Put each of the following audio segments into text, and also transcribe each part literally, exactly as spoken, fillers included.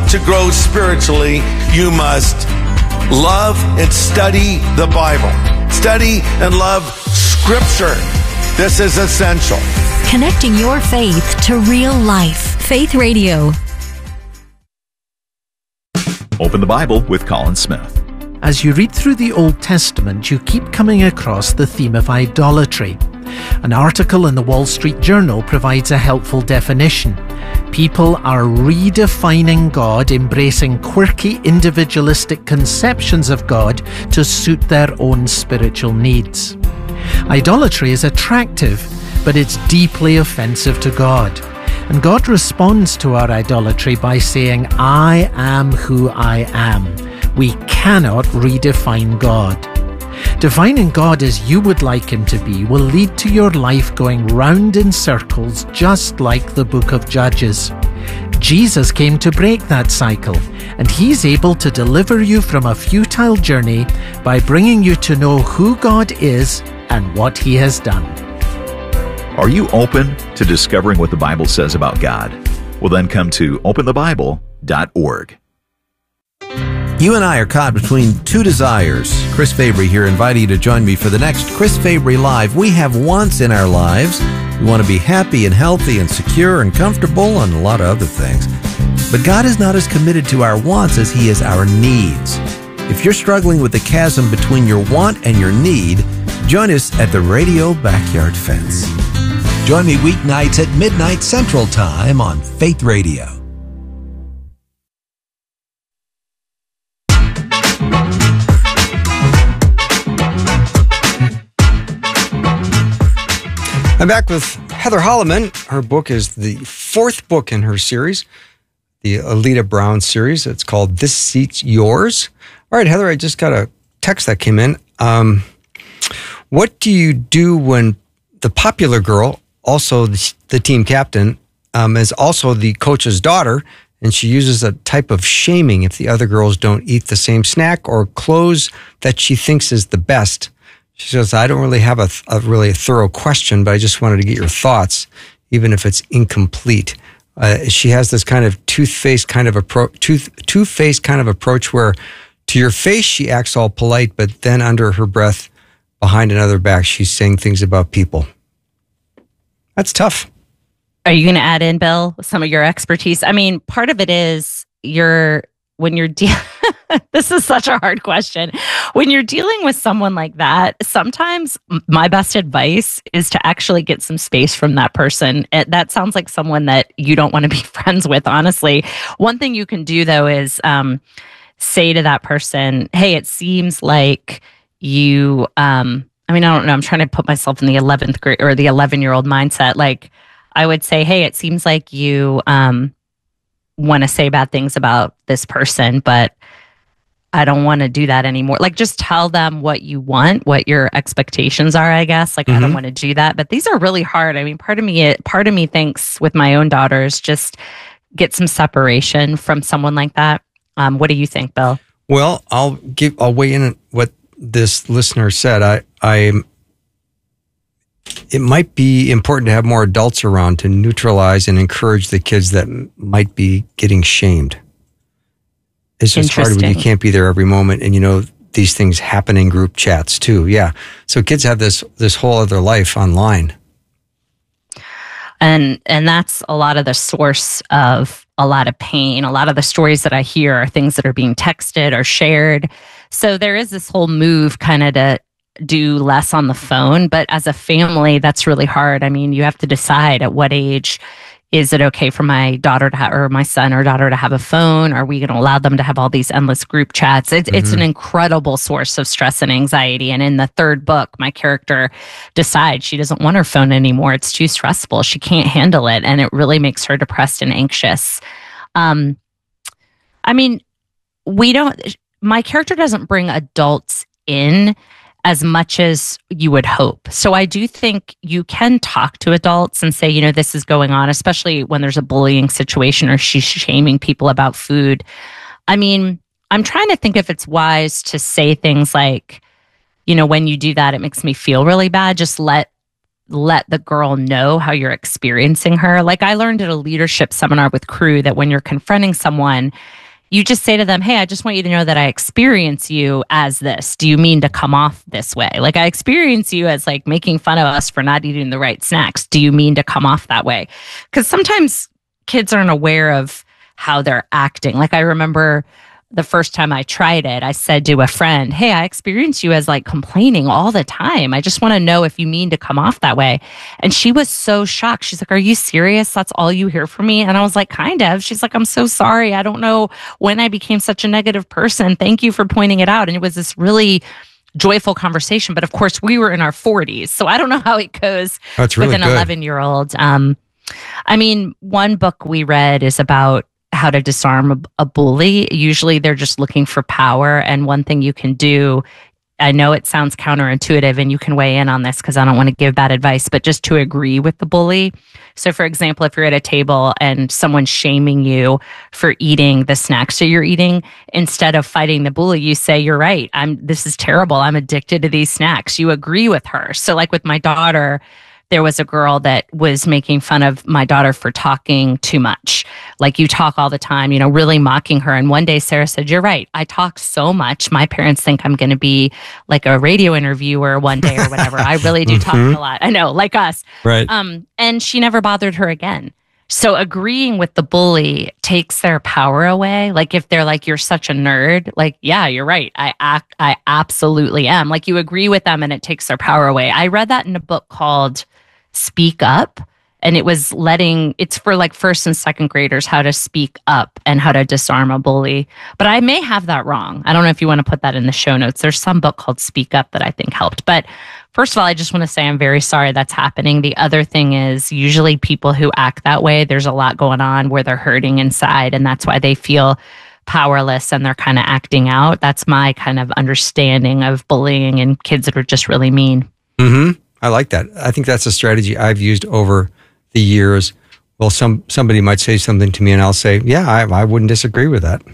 to grow spiritually, you must love and study the Bible. Study and love Scripture. This is essential. Connecting your faith to real life. Faith Radio. Open the Bible with Colin Smith. As you read through the Old Testament, you keep coming across the theme of idolatry. An article in the Wall Street Journal provides a helpful definition. People are redefining God, embracing quirky individualistic conceptions of God to suit their own spiritual needs. Idolatry is attractive, but it's deeply offensive to God. And God responds to our idolatry by saying, I am who I am. We cannot redefine God. Defining God as you would like him to be will lead to your life going round in circles, just like the book of Judges. Jesus came to break that cycle, and he's able to deliver you from a futile journey by bringing you to know who God is and what he has done. Are you open to discovering what the Bible says about God? Well, then come to open the bible dot org. You and I are caught between two desires. Chris Fabry here, inviting you to join me for the next Chris Fabry Live. We have wants in our lives. We want to be happy and healthy and secure and comfortable and a lot of other things. But God is not as committed to our wants as he is our needs. If you're struggling with the chasm between your want and your need, join us at the Radio Backyard Fence. Join me weeknights at midnight Central Time on Faith Radio. I'm back with Heather Holleman. Her book is the fourth book in her series, the Alita Brown series. It's called This Seat's Yours. All right, Heather, I just got a text that came in. Um, what do you do when the popular girl, also the, the team captain, um, is also the coach's daughter, and she uses a type of shaming if the other girls don't eat the same snack or clothes that she thinks is the best? She says, I don't really have a, a really a thorough question, but I just wanted to get your thoughts, even if it's incomplete. Uh, she has this kind of tooth-faced kind of approach, tooth, two-faced kind of approach where to your face, she acts all polite, but then under her breath, behind another back, she's saying things about people. That's tough. Are you going to add in, Bill, some of your expertise? I mean, part of it is you're, when you're dealing, this is such a hard question. When you're dealing with someone like that, sometimes my best advice is to actually get some space from that person. It, that sounds like someone that you don't want to be friends with, honestly. One thing you can do, though, is um, say to that person, hey, it seems like you, um, I mean, I don't know, I'm trying to put myself in the eleventh grade or the eleven-year-old mindset. Like, I would say, hey, it seems like you um, want to say bad things about this person, but I don't want to do that anymore. Like, just tell them what you want, what your expectations are, I guess. Like, mm-hmm. I don't want to do that. But these are really hard. I mean, part of me, part of me thinks with my own daughters, just get some separation from someone like that. Um, what do you think, Bill? Well, I'll give, I'll weigh in on what this listener said. I, I, it might be important to have more adults around to neutralize and encourage the kids that might be getting shamed. It's just hard when you can't be there every moment, and you know these things happen in group chats too. Yeah, so kids have this this whole other life online, and and that's a lot of the source of a lot of pain. A lot of the stories that I hear are things that are being texted or shared. So there is this whole move kind of to do less on the phone, but as a family, that's really hard. I mean, you have to decide at what age. Is it okay for my daughter to have, or my son or daughter to have a phone? Are we going to allow them to have all these endless group chats? It's, mm-hmm. it's an incredible source of stress and anxiety. And in the third book, my character decides she doesn't want her phone anymore. It's too stressful. She can't handle it. And it really makes her depressed and anxious. Um, I mean, we don't, my character doesn't bring adults in as much as you would hope. So I do think you can talk to adults and say, you know, this is going on, especially when there's a bullying situation or she's shaming people about food. I mean, I'm trying to think if it's wise to say things like, you know, when you do that, it makes me feel really bad. Just let let the girl know how you're experiencing her. Like I learned at a leadership seminar with Crew that when you're confronting someone, you just say to them, hey, I just want you to know that I experience you as this. Do you mean to come off this way? Like I experience you as like making fun of us for not eating the right snacks. Do you mean to come off that way? Because sometimes kids aren't aware of how they're acting. Like I remember the first time I tried it, I said to a friend, hey, I experience you as like complaining all the time. I just want to know if you mean to come off that way. And she was so shocked. She's like, are you serious? That's all you hear from me? And I was like, kind of. She's like, I'm so sorry. I don't know when I became such a negative person. Thank you for pointing it out. And it was this really joyful conversation. But of course, we were in our forties. So I don't know how it goes That's really with an good. eleven-year-old. Um, I mean, one book we read is about how to disarm a, a bully. Usually they're just looking for power. And one thing you can do, I know it sounds counterintuitive and you can weigh in on this because I don't want to give bad advice, but just to agree with the bully. So for example, if you're at a table and someone's shaming you for eating the snacks that you're eating, instead of fighting the bully, you say, you're right. I'm, this is terrible. I'm addicted to these snacks. You agree with her. So like with my daughter, there was a girl that was making fun of my daughter for talking too much. Like you talk all the time, you know, really mocking her. And one day Sarah said, you're right. I talk so much. My parents think I'm going to be like a radio interviewer one day or whatever. I really do talk a lot. I know, like us. Right. Um, and she never bothered her again. So agreeing with the bully takes their power away. Like if they're like, you're such a nerd, like, yeah, you're right. I act, I absolutely am. Like you agree with them and it takes their power away. I read that in a book called Speak Up. And it was letting, it's for like first and second graders, how to speak up and how to disarm a bully. But I may have that wrong. I don't know if you want to put that in the show notes. There's some book called Speak Up that I think helped. But first of all, I just want to say I'm very sorry that's happening. The other thing is usually people who act that way, there's a lot going on where they're hurting inside. And that's why they feel powerless and they're kind of acting out. That's my kind of understanding of bullying and kids that are just really mean. Mm-hmm. I like that. I think that's a strategy I've used over the years. Well, some somebody might say something to me and I'll say, yeah, I, I wouldn't disagree with that.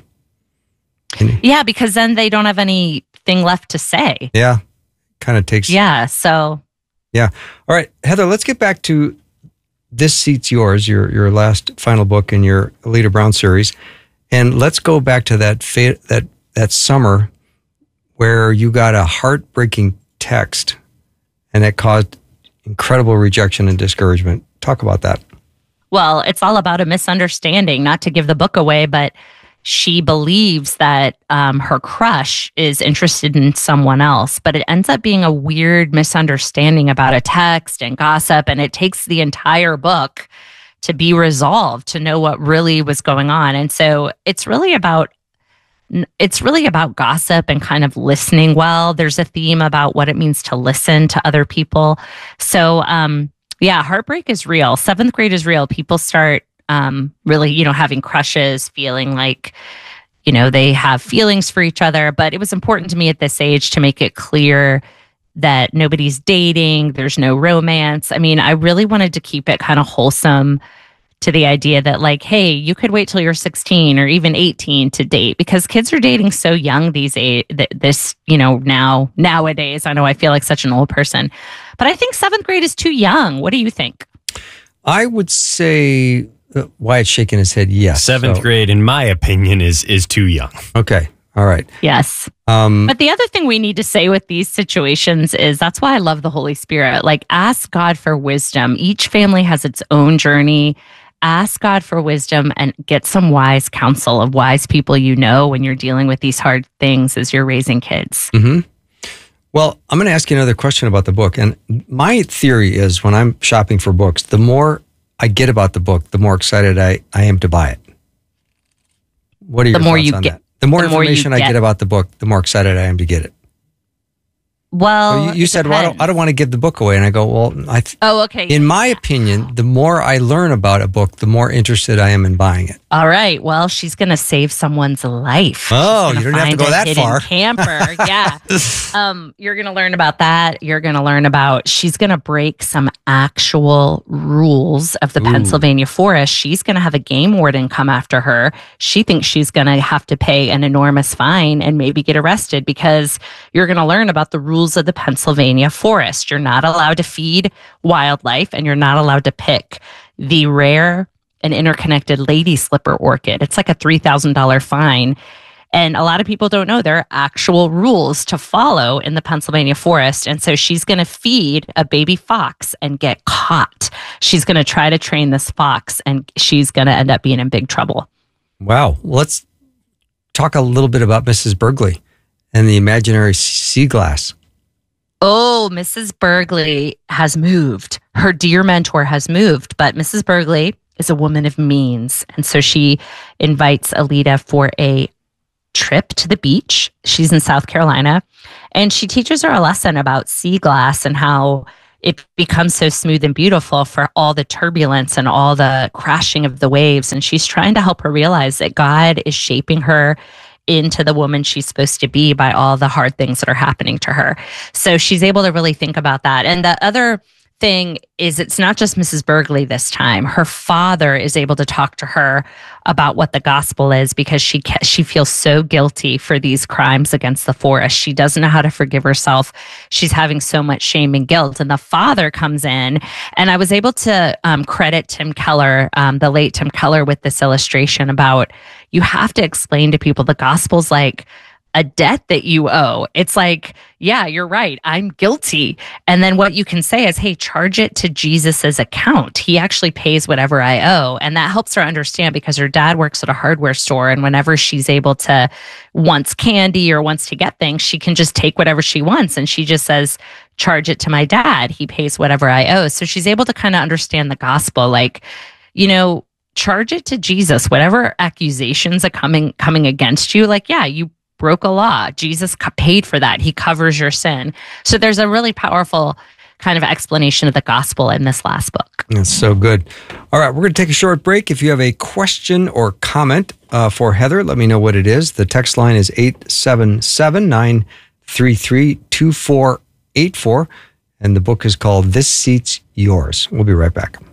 And, yeah, because then they don't have anything left to say. yeah, kind of takes. Yeah, so. Yeah. All right, Heather, let's get back to This Seat's Yours, your your last final book in your Alita Brown series. And let's go back to that fa- that that summer where you got a heartbreaking text and it caused incredible rejection and discouragement. Talk about that. Well, it's all about a misunderstanding, not to give the book away, but she believes that um, her crush is interested in someone else, but it ends up being a weird misunderstanding about a text and gossip, and it takes the entire book to be resolved, to know what really was going on. And so it's really about It's really about gossip and kind of listening well. There's a theme about what it means to listen to other people. So, um, yeah, heartbreak is real. Seventh grade is real. People start um, really, you know, having crushes, feeling like, you know, they have feelings for each other. But it was important to me at this age to make it clear that nobody's dating, there's no romance. I mean, I really wanted to keep it kind of wholesome, to the idea that like, hey, you could wait till you're sixteen or even eighteen to date, because kids are dating so young these age, this, you know, now, nowadays. I know I feel like such an old person, but I think seventh grade is too young. What do you think? I would say uh, Wyatt's shaking his head. Yes. Seventh so. grade, in my opinion, is is too young. Okay. All right. Yes. Um, but the other thing we need to say with these situations is that's why I love the Holy Spirit. Like, ask God for wisdom. Each family has its own journey. Ask God for wisdom and get some wise counsel of wise people you know when you're dealing with these hard things as you're raising kids. Mm-hmm. Well, I'm going to ask you another question about the book. And my theory is when I'm shopping for books, the more I get about the book, the more excited I, I am to buy it. What are your the more thoughts you on get, that? The more the more information you I get. get about the book, the more excited I am to get it. Well, So you, you it said, well, I don't, depends. I don't want to give the book away. And I go, well, I th- Oh, okay. in my opinion, the more I learn about a book, the more interested I am in buying it. All right. Well, she's going to save someone's life. Oh, She's you gonna don't have to find go a that hidden far. Camper. Yeah. Um, you're going to learn about that. You're going to learn about, she's going to break some actual rules of the Ooh. Pennsylvania forest. She's going to have a game warden come after her. She thinks she's going to have to pay an enormous fine and maybe get arrested, because you're going to learn about the rules rules of the Pennsylvania forest. You're not allowed to feed wildlife, and you're not allowed to pick the rare and interconnected lady slipper orchid. It's like a three thousand dollars fine. And a lot of people don't know there are actual rules to follow in the Pennsylvania forest. And so she's going to feed a baby fox and get caught. She's going to try to train this fox, and she's going to end up being in big trouble. Wow. Let's talk a little bit about Missus Burgley and the imaginary sea glass. Oh, Missus Burgley has moved. Her dear mentor has moved, but Missus Burgley is a woman of means. And so she invites Alida for a trip to the beach. She's in South Carolina, and she teaches her a lesson about sea glass and how it becomes so smooth and beautiful for all the turbulence and all the crashing of the waves. And she's trying to help her realize that God is shaping her into the woman she's supposed to be by all the hard things that are happening to her. So she's able to really think about that. And the other thing is, it's not just Missus Burgley this time. Her father is able to talk to her about what the gospel is, because she she feels so guilty for these crimes against the forest. She doesn't know how to forgive herself. She's having so much shame and guilt. And the father comes in, and I was able to um, credit Tim Keller, um, the late Tim Keller, with this illustration about you have to explain to people the gospel's like a debt that you owe. It's like, yeah, you're right, I'm guilty. And then what you can say is, hey, charge it to Jesus's account. He actually pays whatever I owe. And that helps her understand, because her dad works at a hardware store. And whenever she's able to, wants candy or wants to get things, she can just take whatever she wants. And she just says, charge it to my dad. He pays whatever I owe. So she's able to kind of understand the gospel. Like, you know, charge it to Jesus. Whatever accusations are coming, coming against you, like, yeah, you broke a law. Jesus paid for that. He covers your sin. So there's a really powerful kind of explanation of the gospel in this last book. That's so good. All right, we're going to take a short break. If you have a question or comment uh, for Heather, let me know what it is. The text line is eight seven seven, nine three three, two four eight four, and the book is called This Seat's Yours. We'll be right back.